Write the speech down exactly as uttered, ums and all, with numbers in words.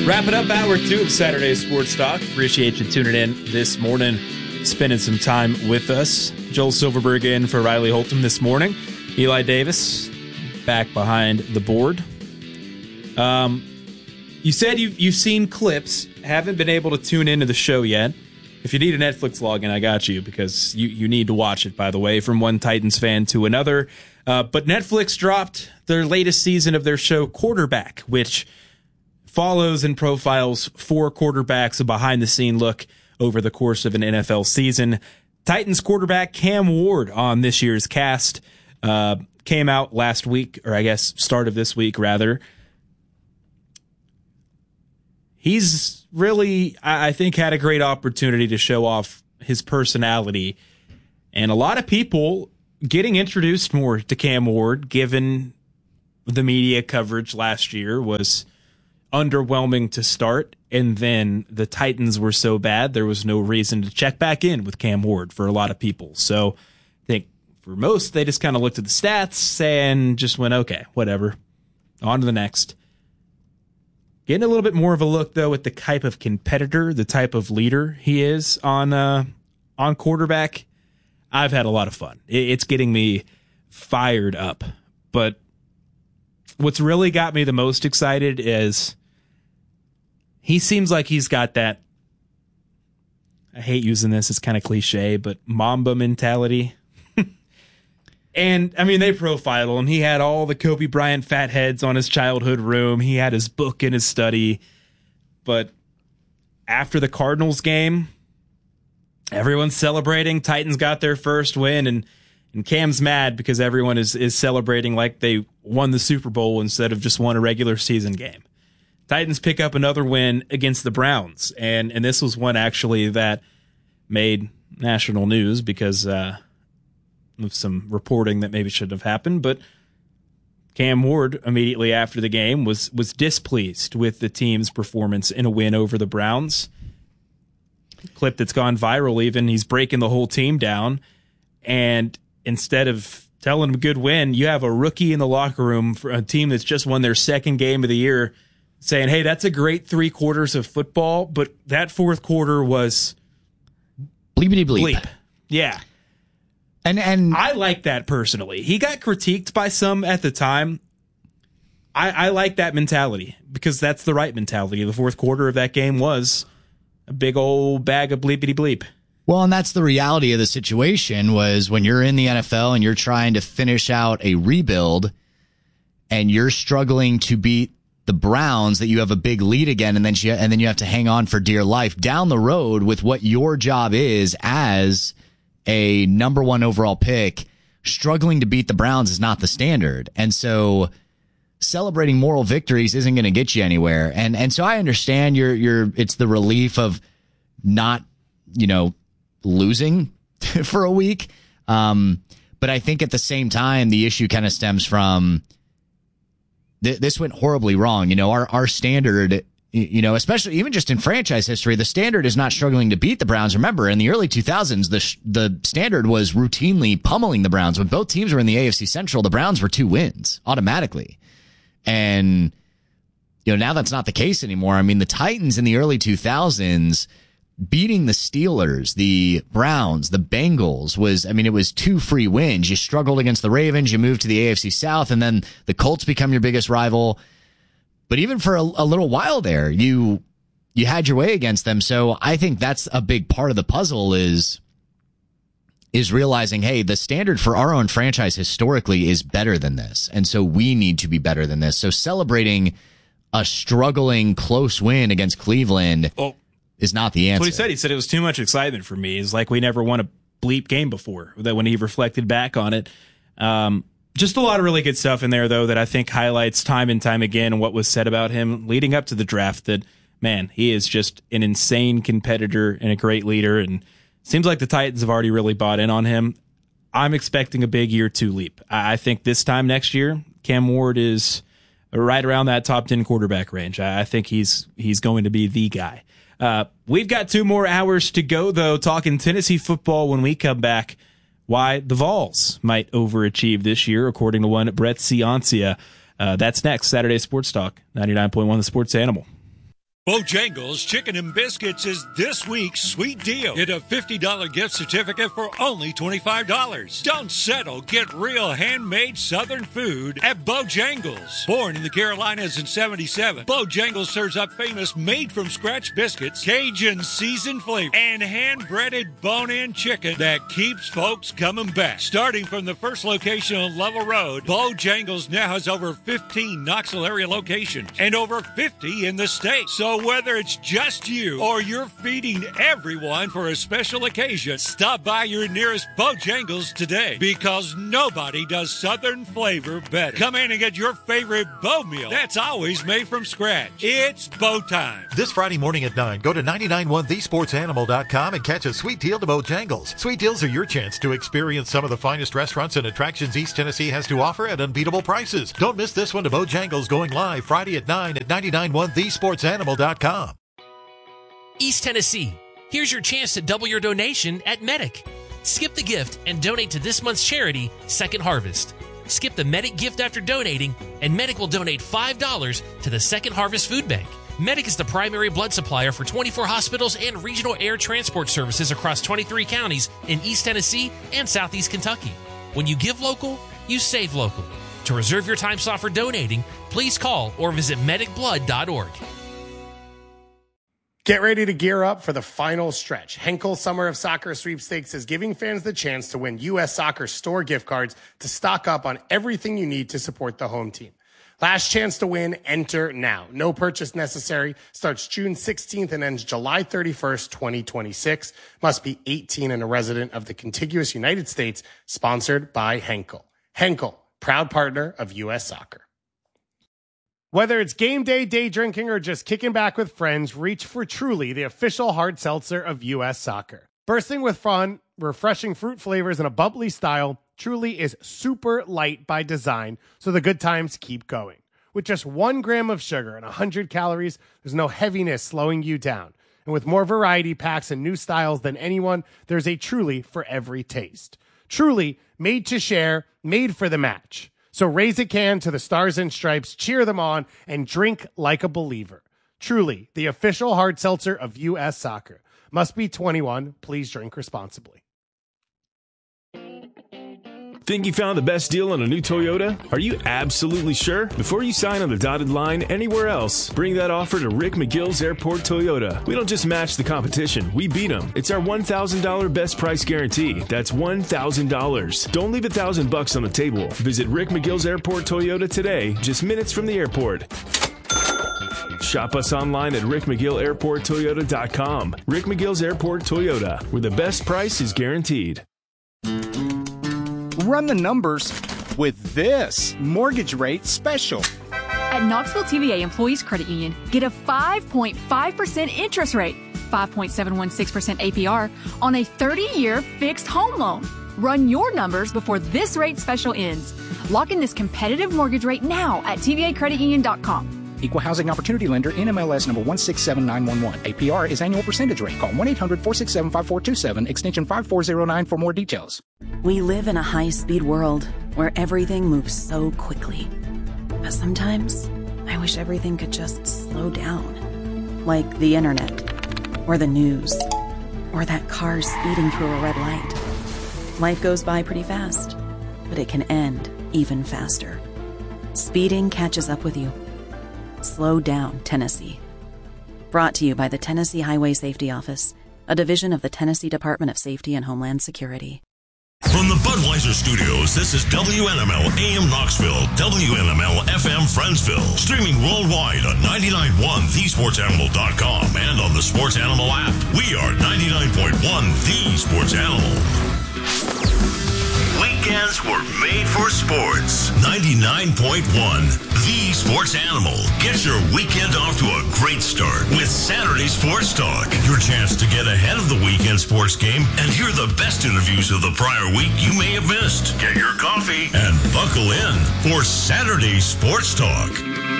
Wrapping up hour two of Saturday Sports Talk. Appreciate you tuning in this morning, spending some time with us. Joel Silverberg in for Riley Holton this morning. Eli Davis back behind the board. Um, you said you, you've seen clips, haven't been able to tune into the show yet. If you need a Netflix login, I got you, because you, you need to watch it, by the way, from one Titans fan to another. Uh, but Netflix dropped their latest season of their show Quarterback, which follows and profiles four quarterbacks, a behind-the-scene look over the course of an N F L season. Titans quarterback Cam Ward on this year's cast uh, came out last week, or I guess start of this week, rather. He's really, I think, had a great opportunity to show off his personality. And a lot of people getting introduced more to Cam Ward, given the media coverage last year was underwhelming to start, and then the Titans were so bad there was no reason to check back in with Cam Ward for a lot of people. So I think for most, they just kind of looked at the stats and just went, okay, whatever, on to the next. Getting a little bit more of a look, though, at the type of competitor, the type of leader he is on uh, on quarterback. I've had a lot of fun. It's getting me fired up. But what's really got me the most excited is he seems like he's got that, I hate using this, it's kind of cliche, but Mamba mentality. And, I mean, they profiled him. He had all the Kobe Bryant fat heads on his childhood room. He had his book in his study. But after the Cardinals game, everyone's celebrating. Titans got their first win, and, and Cam's mad because everyone is, is celebrating like they won the Super Bowl instead of just won a regular season game. Titans pick up another win against the Browns, and, and this was one actually that made national news because uh, of some reporting that maybe shouldn't have happened, but Cam Ward immediately after the game was was displeased with the team's performance in a win over the Browns. Clip that's gone viral even, he's breaking the whole team down, and instead of telling him good win, you have a rookie in the locker room for a team that's just won their second game of the year saying, hey, that's a great three quarters of football, but that fourth quarter was bleepity bleep. bleep. Yeah. And and I like that personally. He got critiqued by some at the time. I, I like that mentality because that's the right mentality. The fourth quarter of that game was a big old bag of bleepity bleep. Well, and that's the reality of the situation was when you're in the N F L and you're trying to finish out a rebuild and you're struggling to beat the Browns that you have a big lead again, and then you, and then you have to hang on for dear life down the road with what your job is as a number one overall pick. Struggling to beat the Browns is not the standard. And so celebrating moral victories isn't going to get you anywhere. And, and so I understand you're, you're, it's the relief of not, you know, losing for a week. Um, but I think at the same time, the issue kind of stems from th- this went horribly wrong. You know, our, our standard, you know, especially even just in franchise history, the standard is not struggling to beat the Browns. Remember, in the early two thousands, the sh- the standard was routinely pummeling the Browns. When both teams were in the A F C Central, the Browns were two wins automatically. And, you know, now that's not the case anymore. I mean, the Titans in the early two thousands beating the Steelers, the Browns, the Bengals was, I mean, it was two free wins. You struggled against the Ravens, you moved to the A F C South, and then the Colts become your biggest rival. But even for a, a little while there, you you had your way against them. So I think that's a big part of the puzzle is is realizing, hey, the standard for our own franchise historically is better than this. And so we need to be better than this. So celebrating a struggling close win against Cleveland well, is not the answer. That's what he said. He said it was too much excitement for me. It's like we never won a bleep game before. That when he reflected back on it. Um, Just a lot of really good stuff in there, though, that I think highlights time and time again what was said about him leading up to the draft, that, man, he is just an insane competitor and a great leader, and seems like the Titans have already really bought in on him. I'm expecting a big year two leap. I think this time next year, Cam Ward is right around that top ten quarterback range. I think he's he's going to be the guy. Uh, we've got two more hours to go, though, talking Tennessee football when we come back. Why the Vols might overachieve this year, according to one Brett Ciancia. Uh, that's next, Saturday Sports Talk, ninety-nine point one The Sports Animal. Bojangles Chicken and Biscuits is this week's sweet deal. Get a fifty dollars gift certificate for only twenty-five dollars. Don't settle. Get real handmade Southern food at Bojangles. Born in the Carolinas in seventy-seven, Bojangles serves up famous made-from-scratch biscuits, Cajun seasoned flavor, and hand-breaded bone-in chicken that keeps folks coming back. Starting from the first location on Level Road, Bojangles now has over fifteen Knoxville area locations and over fifty in the state. So whether it's just you or you're feeding everyone for a special occasion, stop by your nearest Bojangles today, because nobody does Southern flavor better. Come in and get your favorite Bo meal that's always made from scratch. It's Bo time. This Friday morning at nine, go to nine nine one the sports animal dot com and catch a sweet deal to Bojangles. Sweet deals are your chance to experience some of the finest restaurants and attractions East Tennessee has to offer at unbeatable prices. Don't miss this one to Bojangles, going live Friday at nine at nine nine one the sports animal dot com. East Tennessee, here's your chance to double your donation at Medic. Skip the gift and donate to this month's charity, Second Harvest. Skip the Medic gift after donating, and Medic will donate five dollars to the Second Harvest Food Bank. Medic is the primary blood supplier for twenty-four hospitals and regional air transport services across twenty-three counties in East Tennessee and Southeast Kentucky. When you give local, you save local. To reserve your time slot for donating, please call or visit medic blood dot org. Get ready to gear up for the final stretch. Henkel Summer of Soccer Sweepstakes is giving fans the chance to win U S Soccer store gift cards to stock up on everything you need to support the home team. Last chance to win, enter now. No purchase necessary. Starts June sixteenth and ends July thirty-first, twenty twenty-six. Must be eighteen and a resident of the contiguous United States. Sponsored by Henkel. Henkel, proud partner of U S Soccer. Whether it's game day, day drinking, or just kicking back with friends, reach for Truly, the official hard seltzer of U S Soccer. Bursting with fun, refreshing fruit flavors, and a bubbly style, Truly is super light by design, so the good times keep going. With just one gram of sugar and one hundred calories, there's no heaviness slowing you down. And with more variety packs and new styles than anyone, there's a Truly for every taste. Truly, made to share, made for the match. So raise a can to the Stars and Stripes, cheer them on, and drink like a believer. Truly, the official hard seltzer of U S Soccer. Must be twenty-one. Please drink responsibly. Think you found the best deal on a new Toyota? Are you absolutely sure? Before you sign on the dotted line anywhere else, bring that offer to Rick McGill's Airport Toyota. We don't just match the competition, we beat them. It's our one thousand dollars best price guarantee. That's one thousand dollars. Don't leave a thousand bucks on the table. Visit Rick McGill's Airport Toyota today, just minutes from the airport. Shop us online at rick mcgill airport toyota dot com. Rick McGill's Airport Toyota, where the best price is guaranteed. Run the numbers with this mortgage rate special. At Knoxville T V A Employees Credit Union, get a five point five percent interest rate, five point seven one six percent A P R on a thirty-year fixed home loan. Run your numbers before this rate special ends. Lock in this competitive mortgage rate now at T V A credit union dot com. Equal Housing Opportunity Lender, N M L S number one six seven nine one one. A P R is annual percentage rate. Call one eight hundred four six seven five four two seven, extension five four zero nine for more details. We live in a high-speed world where everything moves so quickly. But sometimes, I wish everything could just slow down. Like the internet, or the news, or that car speeding through a red light. Life goes by pretty fast, but it can end even faster. Speeding catches up with you. Slow down, Tennessee. Brought to you by the Tennessee Highway Safety Office, a division of the Tennessee Department of Safety and Homeland Security. From the Budweiser Studios, this is W N M L A M Knoxville, W N M L F M Friendsville, streaming worldwide on ninety-nine point one the sports animal dot com and on the Sports Animal app. We are ninety-nine point one The Sports Animal. Weekends were made for sports. ninety-nine point one The Sports Animal. Get your weekend off to a great start with Saturday Sports Talk. Your chance to get ahead of the weekend sports game and hear the best interviews of the prior week you may have missed. Get your coffee and buckle in for Saturday Sports Talk.